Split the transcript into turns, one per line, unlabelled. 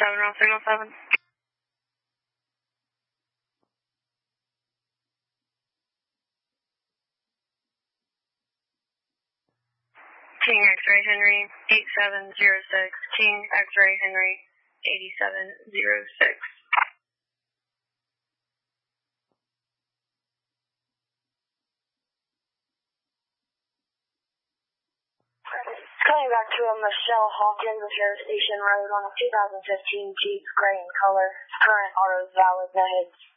7 on signal 7. King X-ray Henry 8706. King X-ray Henry 8706.
Coming back to Michelle Hawkins, Repair Station Road on a 2015 Jeep, gray in color. Current auto is valid. No heads.